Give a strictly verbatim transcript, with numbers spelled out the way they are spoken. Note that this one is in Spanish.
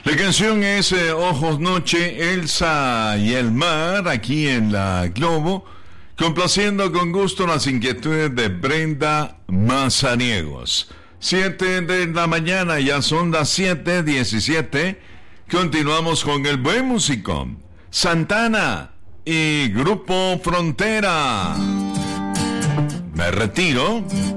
La canción es eh, Ojos Noche, Elsa y el Mar, aquí en la Globo, complaciendo con gusto las inquietudes de Brenda Mazariegos. Siete de la mañana, ya son las siete diecisiete. Continuamos con el buen músico, Santana y Grupo Frontera. Me retiro.